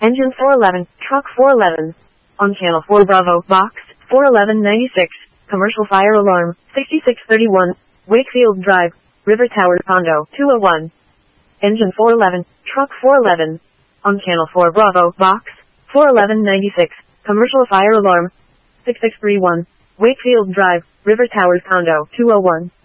Engine 411, truck 411. On channel 4 Bravo, box 41196, commercial fire alarm 6631, Wakefield Drive, River Tower, condo 201. Engine 411, truck 411. On channel 4 Bravo, box 41196, commercial fire alarm 6631, Wakefield Drive, River Towers, condo 201.